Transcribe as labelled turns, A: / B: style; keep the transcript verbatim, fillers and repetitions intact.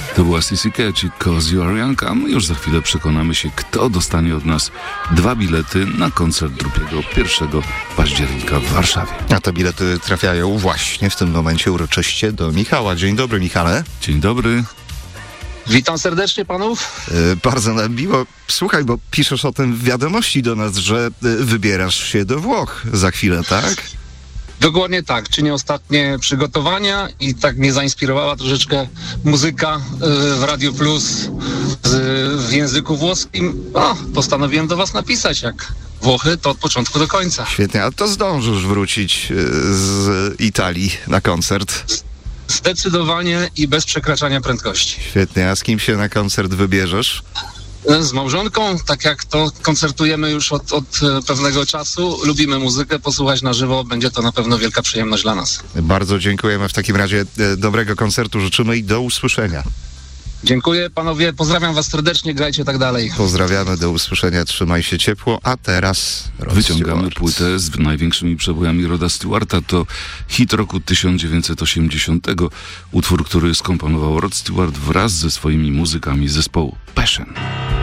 A: To była C C Catch i Cause You Are Young, a my już za chwilę przekonamy się, kto dostanie od nas dwa bilety na koncert Drupiego pierwszego października w Warszawie.
B: A te bilety trafiają właśnie w tym momencie uroczyście do Michała. Dzień dobry, Michale.
A: Dzień dobry.
C: Witam serdecznie panów.
B: Yy, bardzo nam miło. Słuchaj, bo piszesz o tym w wiadomości do nas, że yy, wybierasz się do Włoch za chwilę, tak?
C: Dokładnie tak. Czynię ostatnie przygotowania i tak mnie zainspirowała troszeczkę muzyka yy, w Radio Plus z, w języku włoskim. O, postanowiłem do was napisać, jak Włochy, to od początku do końca.
B: Świetnie, a to zdążysz wrócić yy, z Italii na koncert?
C: Zdecydowanie i bez przekraczania prędkości.
B: Świetnie, a z kim się na koncert wybierzesz?
C: Z małżonką, tak jak to koncertujemy już od, od pewnego czasu, lubimy muzykę, posłuchać na żywo, będzie to na pewno wielka przyjemność dla nas.
B: Bardzo dziękujemy, w takim razie e, dobrego koncertu życzymy i do usłyszenia.
C: Dziękuję panowie, pozdrawiam was serdecznie, grajcie tak dalej.
B: Pozdrawiamy, do usłyszenia, trzymaj się ciepło, a teraz Rod
A: Wyciągamy
B: Stewart.
A: płytę z największymi przebojami Roda Stewarta. To hit roku tysiąc dziewięćset osiemdziesiątego, utwór, który skomponował Rod Stewart wraz ze swoimi muzykami zespołu Passion.